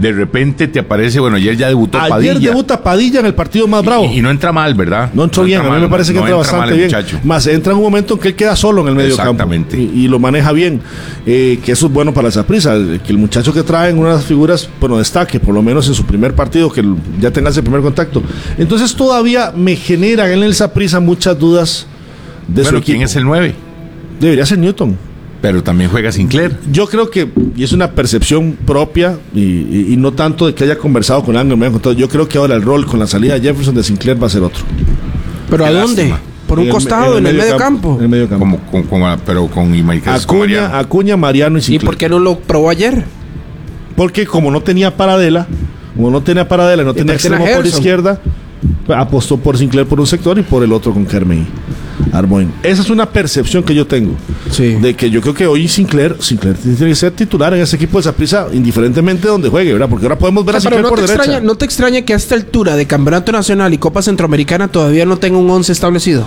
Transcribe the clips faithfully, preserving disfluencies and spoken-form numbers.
de repente te aparece, bueno, ayer ya debutó ayer Padilla. Ayer debuta Padilla en el partido más bravo. Y, y no entra mal, ¿verdad? No entró no bien, entra a mí mal, me parece que no entra, entra bastante bien. Muchacho. Más entra en un momento en que él queda solo en el medio campo. Exactamente. Y, y lo maneja bien, eh, que eso es bueno para el Saprissa, que el muchacho que trae en una de las figuras, bueno, destaque, por lo menos en su primer partido, que ya tenga ese primer contacto. Entonces todavía me genera en el Saprissa muchas dudas de bueno, su equipo. ¿quién es el nueve? Debería ser Newton. Pero también juega Sinclair. Yo creo que, y es una percepción propia, y, y, y no tanto de que haya conversado con Ángel, me haya contado, yo creo que ahora el rol con la salida de Jefferson de Sinclair va a ser otro. ¿Pero a dónde? ¿Por un en costado, el, en, el, en el medio campo? campo. En el medio campo. Como, con, con, pero con Acuña, Acuña, Mariano y Sinclair. ¿Y por qué no lo probó ayer? Porque como no tenía paradela, como no tenía paradela, no tenía extremo por izquierda, apostó por Sinclair por un sector y por el otro con Kermey Arboin. Esa es una percepción que yo tengo, sí. De que yo creo que hoy Sinclair Sinclair tiene que ser titular en ese equipo de Saprissa, indiferentemente de donde juegue, ¿verdad? Porque ahora podemos ver sí, a Sinclair no por derecha. Extraña, ¿No te extraña que a esta altura de Campeonato Nacional y Copa Centroamericana todavía no tenga un once establecido?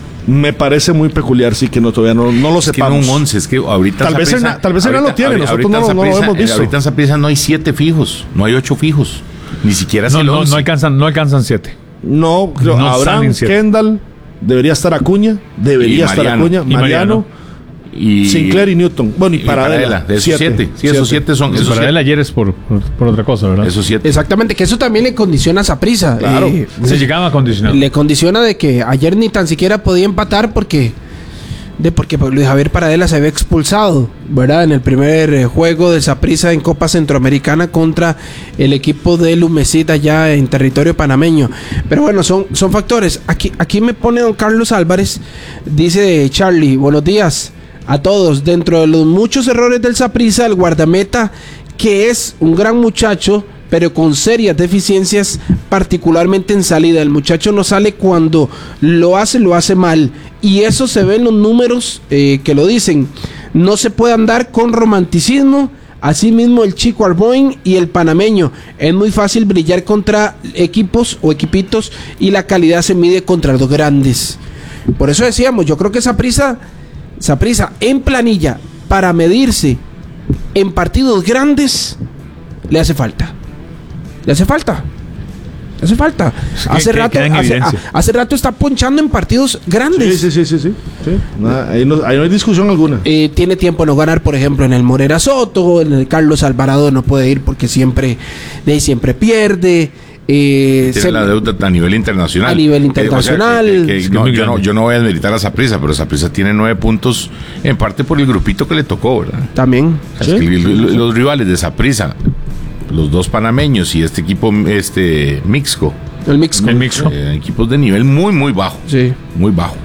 Me parece muy peculiar, sí, que no todavía no, no lo es sepamos. Que no un once, es que ahorita tal vez Saprissa, tal vez él no lo tiene, ahorita, nosotros no, Saprissa, no lo hemos visto. Ahorita en Saprissa no hay siete fijos, no hay ocho fijos, ni siquiera no, el no, once. no alcanzan, no alcanzan siete. No, creo, no Abraham, Kendall, debería estar Acuña, debería estar Acuña, Mariano, Mariano y Sinclair y Newton. Bueno, y, y Paradela. Paradela de esos siete. siete. Sí, siete. Esos siete son. Esos Paradela siete. Ayer es por, por, por otra cosa, ¿verdad? Esos siete. Exactamente, que eso también le condiciona a Saprissa. Claro. Eh, se llegaba a condicionar. Le condiciona de que ayer ni tan siquiera podía empatar porque. De porque Luis Javier Paradela se había expulsado, ¿verdad? En el primer eh, juego de Saprissa en Copa Centroamericana contra el equipo de Lumecid allá en territorio panameño. Pero bueno, son, son factores. Aquí, aquí me pone don Carlos Álvarez, dice Charlie, buenos días a todos. Dentro de los muchos errores del Saprissa, el guardameta, que es un gran muchacho, pero con serias deficiencias, particularmente en salida. El muchacho no sale cuando lo hace, lo hace mal. Y eso se ve en los números eh, que lo dicen. No se puede andar con romanticismo. Asimismo el chico Arboin y el panameño. Es muy fácil brillar contra equipos o equipitos y la calidad se mide contra los grandes. Por eso decíamos, yo creo que Saprissa, Saprissa en planilla para medirse en partidos grandes le hace falta. Le hace falta. Le hace falta. Hace que, rato, hace, a, hace rato está ponchando en partidos grandes. Sí, sí, sí, sí, sí. sí. Nada, ahí, no, ahí no hay discusión alguna. Eh, tiene tiempo de no ganar, por ejemplo, en el Morera Soto, en el Carlos Alvarado no puede ir porque siempre, de ahí siempre pierde. Eh, tiene se, la deuda a nivel internacional. A nivel internacional. Eh, o sea, que, que, que no, yo, no, yo no voy a desmeritar a Saprissa, pero Saprissa tiene nueve puntos en parte por el grupito que le tocó, ¿verdad? También. O sea, ¿sí? Es que los, los rivales de Saprissa, los dos panameños y este equipo este Mixco. El Mixco. El Mixco. Eh, equipos de nivel muy, muy bajo. Sí. Muy bajo.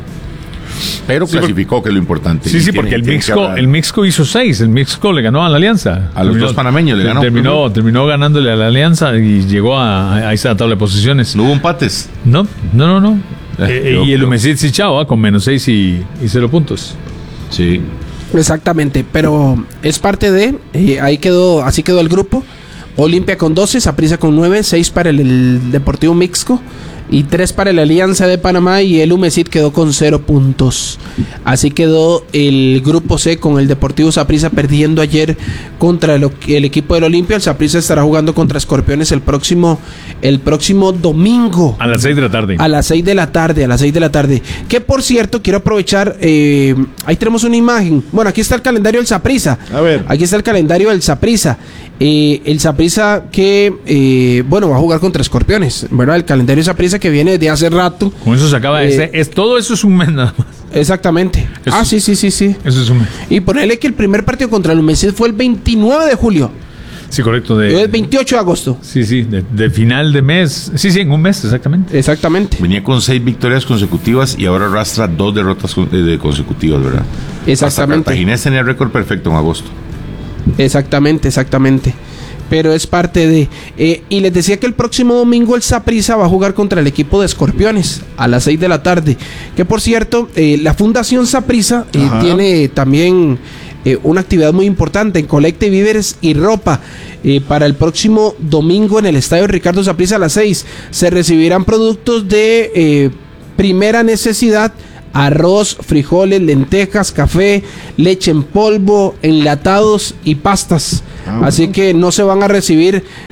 Pero sí, clasificó, porque, que es lo importante. Sí, sí, porque el Mixco, el Mixco hizo seis. El Mixco le ganó a la Alianza. A los terminó, dos panameños le ganó. Terminó, uh-huh. terminó ganándole a la Alianza y llegó a, a esa tabla de posiciones. ¿No hubo empates? No, no, no. no. Eh, eh, yo, y el Lumecid sí, chao, con menos seis y, y cero puntos. Sí. Exactamente, pero es parte de. Eh, ahí quedó, así quedó el grupo. Olimpia con doce, Saprissa con nueve, seis para el, el Deportivo Mixco y tres para la Alianza de Panamá, y el Lumecid quedó con cero puntos. Así quedó el grupo C, con el Deportivo Saprissa perdiendo ayer contra el, el equipo del Olimpia. El Saprissa estará jugando contra Escorpiones el próximo el próximo domingo a las seis de la tarde. A las seis de la tarde, a las seis de la tarde. Que por cierto, quiero aprovechar, eh, ahí tenemos una imagen. Bueno, aquí está el calendario del Saprissa. A ver. Aquí está el calendario del Saprissa. Eh, el Saprissa que, eh, bueno, va a jugar contra Escorpiones, ¿verdad? El calendario de Saprissa que viene de hace rato. Con eso se acaba. Eh, ese, es, todo eso es un mes nada más. Exactamente. Eso, ah, sí, sí, sí, sí. Eso es un mes. Y ponerle que el primer partido contra el Lumecid fue el veintinueve de julio. Sí, correcto. De, el veintiocho de agosto. Sí, sí, de, de final de mes. Sí, sí, en un mes, exactamente. Exactamente. Venía con seis victorias consecutivas y ahora arrastra dos derrotas consecutivas, ¿verdad? Exactamente. Hasta Cartaginés tenía récord perfecto en agosto. Exactamente, exactamente. Pero es parte de... Eh, y les decía que el próximo domingo el Saprissa va a jugar contra el equipo de Escorpiones a las seis de la tarde. Que por cierto, eh, la Fundación Saprissa eh, tiene también eh, una actividad muy importante en colecta de víveres y ropa. Eh, para el próximo domingo en el Estadio Ricardo Saprissa a las seis se recibirán productos de eh, primera necesidad: arroz, frijoles, lentejas, café, leche en polvo, enlatados y pastas. Ah, Así bueno. que no se van a recibir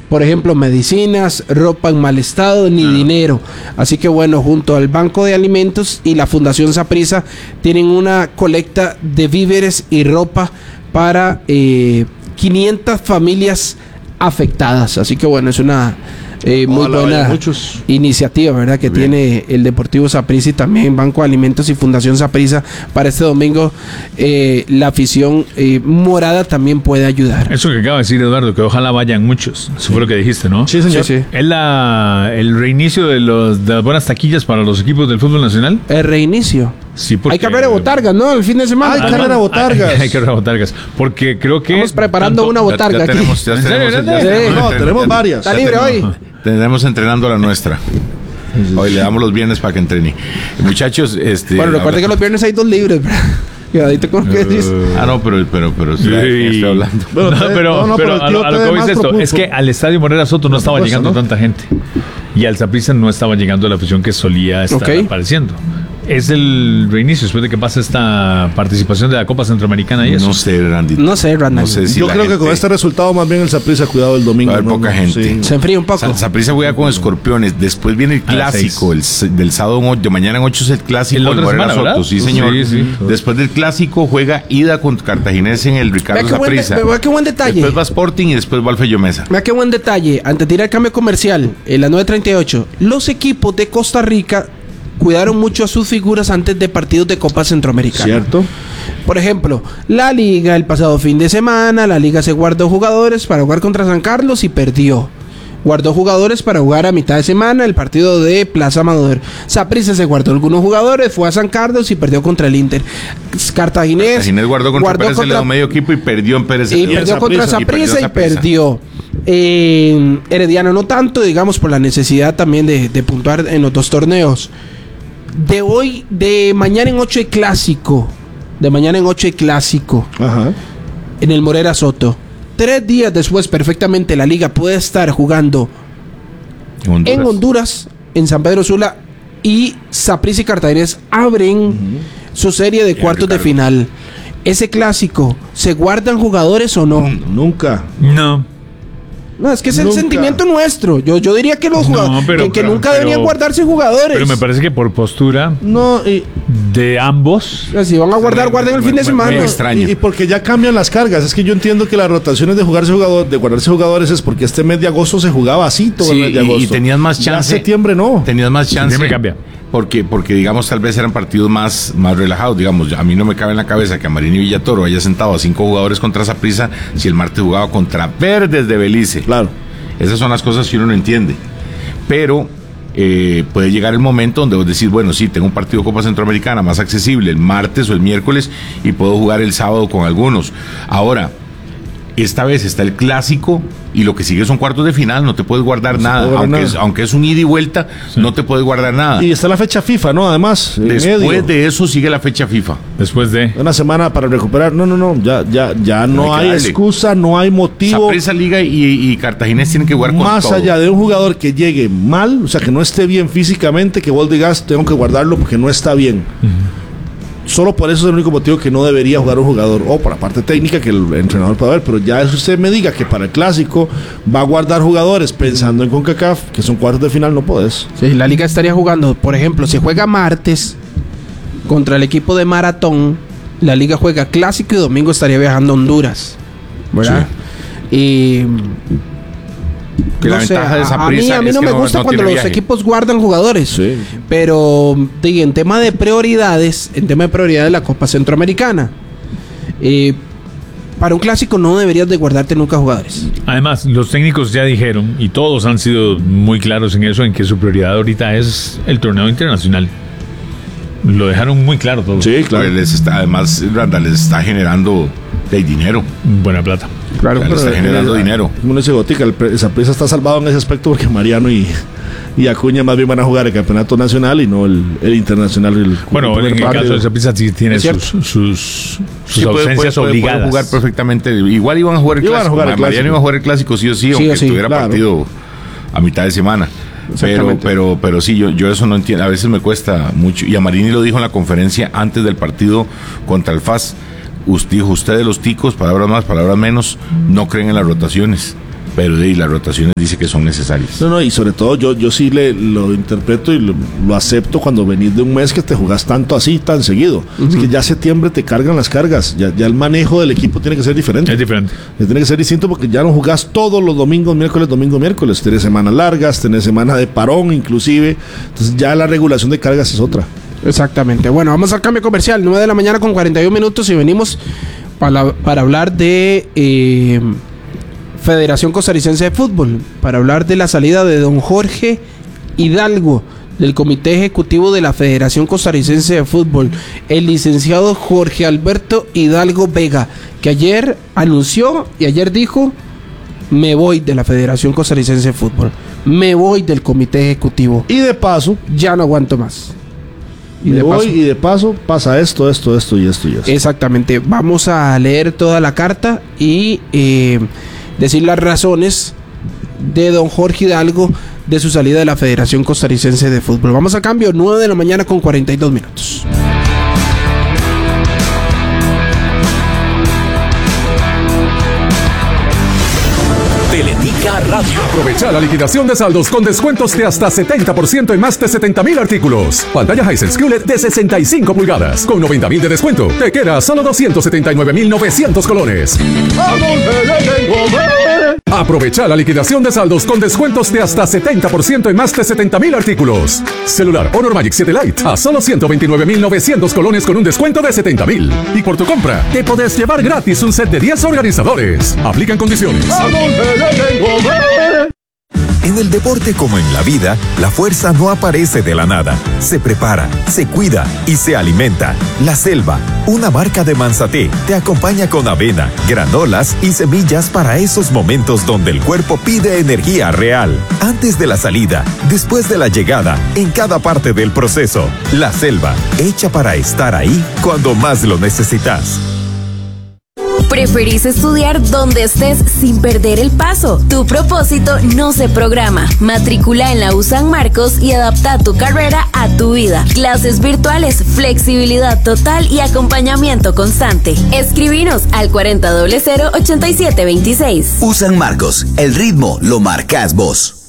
por ejemplo, medicinas, ropa en mal estado, ni ah. dinero. Así que bueno, junto al Banco de Alimentos y la Fundación Saprissa tienen una colecta de víveres y ropa para eh, quinientas familias afectadas. Así que bueno, es una eh, muy Hola, buena iniciativa, ¿verdad? Que Bien. tiene el Deportivo Saprissa y también Banco de Alimentos y Fundación Saprissa para este domingo. Eh, la afición eh, morada también puede ayudar. Eso que acaba de decir Eduardo, que ojalá vayan muchos. Eso sí. fue lo que dijiste, ¿no? Sí, señor. Sí, sí. ¿Es la, el reinicio de, los, de las buenas taquillas para los equipos del fútbol nacional? El reinicio. Sí, porque... Hay carrera de botargas, ¿no? El fin de semana. Hay carrera de botargas. Hay, hay carrera de botargas. Porque creo que... Estamos preparando tanto, una botarga ya, ya aquí. Tenemos, ya tenemos, ya tenemos, sí. No, tenemos varias. Está libre hoy. Tenemos entrenando la nuestra. Hoy le damos los viernes para que entrene. Muchachos, este... Bueno, recuerden que los viernes hay dos libres, Cuidadito con lo que dices. Ah, no, pero, pero, pero, sí, estoy hablando. Bueno, no, pero, no, no, pero, pero a, lo, a lo que dice esto, es que al Estadio Morera Soto no, no estaba llegando ¿no? tanta gente. Y al Saprissa no estaba llegando la afición que solía estar okay. apareciendo. Es el reinicio después de que pase esta participación de la Copa Centroamericana y eso. No sé, Randy. No sé, Randy. No sé si Yo creo gente... que con este resultado más bien el Saprissa cuidado el domingo. Va a haber ¿no? poca gente. Sí. Se enfría un poco. Saprissa juega con Escorpiones. Después viene el clásico. El, del sábado de mañana en ocho es el clásico. El Morera Soto, sí, señor. Sí, sí. Después del clásico juega ida contra Cartaginés en el Ricardo Saprissa. Vea qué buen detalle. Después va Sporting y después va al Fello Mesa. Vea qué buen detalle. Antes de ir al cambio comercial, en la nueve treinta y ocho, los equipos de Costa Rica cuidaron mucho a sus figuras antes de partidos de Copa Centroamericana. Cierto. Por ejemplo, la Liga el pasado fin de semana, la Liga se guardó jugadores para jugar contra San Carlos y perdió. Guardó jugadores para jugar a mitad de semana el partido de Plaza Amador. Saprissa se guardó algunos jugadores, fue a San Carlos y perdió contra el Inter. Cartaginés, Cartaginés guardó contra guardó Pérez contra, medio equipo y perdió en Pérez. Y, y perdió contra Saprissa y, y perdió. Eh, Herediano no tanto, digamos, por la necesidad también de, de puntuar en los dos torneos. De hoy, de mañana en ocho hay clásico. De mañana en ocho hay clásico. Ajá. En el Morera Soto. Tres días después, perfectamente, la liga puede estar jugando Honduras. en Honduras, en San Pedro Sula, y Saprissa y Cartaginés abren uh-huh. su serie de cuartos de final. Ese clásico, ¿se guardan jugadores o no? Nunca. No. No, es que es nunca. El sentimiento nuestro. Yo, yo diría que los jugadores no, pero, que, que pero, nunca pero, deberían guardarse jugadores. Pero me parece que por postura no, y, de ambos. Si van a guardar, guarden el fin de semana. Muy extraño. Y, y porque ya cambian las cargas. Es que yo entiendo que las rotaciones de jugarse jugador, de guardarse jugadores es porque este mes de agosto se jugaba así todo sí, el mes de agosto. Y, y tenías más chance. Ya septiembre no. Tenías más chance. Septiembre cambia. Porque, porque digamos, tal vez eran partidos más, más relajados. Digamos, a mí no me cabe en la cabeza que Amarini Villatoro haya sentado a cinco jugadores contra Saprissa si el martes jugaba contra Verdes de Belice. Claro. Esas son las cosas que uno no entiende. Pero eh, puede llegar el momento donde vos decís, bueno, sí, tengo un partido de Copa Centroamericana más accesible el martes o el miércoles y puedo jugar el sábado con algunos. Ahora, esta vez está el clásico y lo que sigue son cuartos de final, no te puedes guardar no nada, aunque, nada. Es, aunque es un ida y vuelta, sí. no te puedes guardar nada. Y está la fecha FIFA, ¿no? Además, después medio. de eso sigue la fecha FIFA. Después de una semana para recuperar. No, no, no, ya, ya, ya no, no hay, hay excusa, no hay motivo. Saprissa, Liga y, y Cartaginés tienen que jugar con más todo. Allá de un jugador que llegue mal, o sea, que no esté bien físicamente, que vos digas, tengo que guardarlo porque no está bien. Uh-huh. Solo por eso es el único motivo que no debería jugar un jugador, o por la parte técnica que el entrenador puede ver, pero ya eso usted me diga que para el clásico va a guardar jugadores pensando en CONCACAF, que son cuartos de final, no podés. Sí, la liga estaría jugando, por ejemplo, si juega martes contra el equipo de Maratón, la liga juega clásico y domingo estaría viajando a Honduras, ¿verdad? Sí. Y... Que no la sé, ventaja de esa a mí, a mí no me gusta no, no cuando los viaje. equipos guardan jugadores, sí. pero digo, en tema de prioridades, en tema de prioridades la Copa Centroamericana, eh, para un clásico no deberías de guardarte nunca jugadores. Además, los técnicos ya dijeron y todos han sido muy claros en eso, en que su prioridad ahorita es el torneo internacional. Lo dejaron muy claro todos. Sí, claro. Les está, además, Randa les está generando de dinero. Buena plata. Claro, pero está generando el, dinero. Uno dice Gotica, esa empresa está salvado en ese aspecto porque Mariano y, y Acuña más bien van a jugar el campeonato nacional y no el, el internacional. El, bueno, el en el caso de esa empresa sí tiene sus, sus, sus sí, ausencias puede, puede, obligadas. Puede jugar perfectamente. Igual iban a jugar el iban clásico. A jugar el Mariano clásico. iba a jugar el clásico sí o sí, sí aunque o sí, tuviera claro. partido a mitad de semana. Pero, pero, pero sí, yo, yo eso no entiendo. A veces me cuesta mucho. Y a Marini lo dijo en la conferencia antes del partido contra el F A S. Usted dijo, ustedes los ticos, palabras más, palabras menos, no creen en las rotaciones. pero de, las rotaciones dice que son necesarias. No, no, y sobre todo yo, yo sí le, lo interpreto y lo, lo acepto cuando venís de un mes que te jugás tanto así, tan seguido. Uh-huh. Es que ya septiembre te cargan las cargas, ya, ya el manejo del equipo tiene que ser diferente. Es diferente. Ya tiene que ser distinto porque ya no jugás todos los domingos, miércoles, domingo, miércoles. Tenés semanas largas, tenés semana de parón inclusive. Entonces ya la regulación de cargas es otra. Exactamente. Bueno, vamos al cambio comercial, nueve de la mañana con cuarenta y un minutos y venimos para, para hablar de... Eh, Federación Costarricense de Fútbol, para hablar de la salida de don Jorge Hidalgo del Comité Ejecutivo de la Federación Costarricense de Fútbol, el licenciado Jorge Alberto Hidalgo Vega, que ayer anunció y ayer dijo: me voy de la Federación Costarricense de Fútbol, me voy del Comité Ejecutivo. Y de paso, ya no aguanto más. Y me de voy paso, y de paso pasa esto, esto, esto y esto y esto. Exactamente. Vamos a leer toda la carta y... Eh, decir las razones de don Jorge Hidalgo de su salida de la Federación Costarricense de Fútbol. Vamos a cambio, nueve de la mañana con cuarenta y dos minutos. Teletica Radio. Aprovecha la liquidación de saldos con descuentos de hasta setenta por ciento en más de setenta mil artículos. Pantalla Hisense Q L E D de sesenta y cinco pulgadas con noventa mil de descuento. Te queda solo doscientos setenta y nueve mil novecientos colones. Aprovecha la liquidación de saldos con descuentos de hasta setenta por ciento en más de setenta mil artículos. Celular Honor Magic siete Lite a solo ciento veintinueve mil novecientos colones con un descuento de setenta mil. Y por tu compra, te podés llevar gratis un set de diez organizadores. Aplican condiciones. En el deporte como en la vida, la fuerza no aparece de la nada. Se prepara, se cuida y se alimenta. La Selva, una marca de Manzaté, te acompaña con avena, granolas y semillas para esos momentos donde el cuerpo pide energía real. Antes de la salida, después de la llegada, en cada parte del proceso. La Selva, hecha para estar ahí cuando más lo necesitas. ¿Preferís estudiar donde estés sin perder el paso? Tu propósito no se programa. Matricula en la U San Marcos y adapta tu carrera a tu vida. Clases virtuales, flexibilidad total y acompañamiento constante. Escribinos al cuarenta cero cero ochenta y siete veintiséis. U San Marcos, el ritmo lo marcas vos.